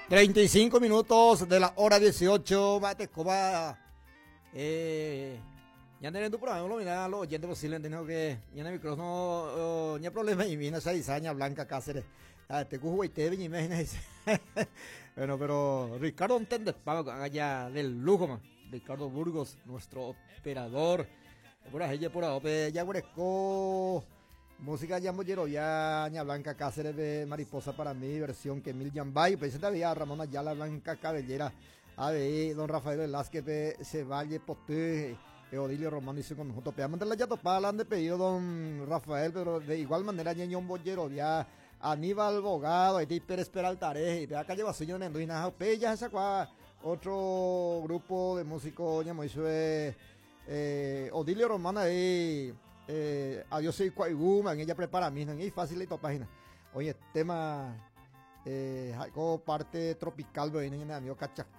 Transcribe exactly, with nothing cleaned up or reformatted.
treinta y cinco minutos de la hora dieciocho, Mate Coba. Eh, ya no tu programa, lo mira, los oyentes posibles, tengo que, ya no hay micrófono, ya problema y viene esa diseña Blanca Cáceres. Te cujo y te ven Bueno, pero Ricardo Entende, pago allá del lujo, man. Ricardo Burgos, nuestro operador. Por ahí, por ahí, ya hueco. Música ya mollero, ya ña Blanca Cáceres de Mariposa para mí, versión que Mil Yambay, presenta a Ramón Ayala, Blanca Cabellera, a ver, don Rafael Velázquez de Cevalle Poté, Odilio Román dice con nosotros, peamos de la ya topada, la han de pedido don Rafael, pero de igual manera ñeñón bollero, ya Aníbal Bogado, Eti Pérez Peraltaré, y de acá lleva sueño en Enduina, ya esa cual, otro grupo de músicos, ña Moisés, eh, Odilio Román ahí. Eh, adiós y Cuaiguma, ella prepara misma, y fácil y página. Oye, tema eh, algo parte tropical, en el amigo Cachac.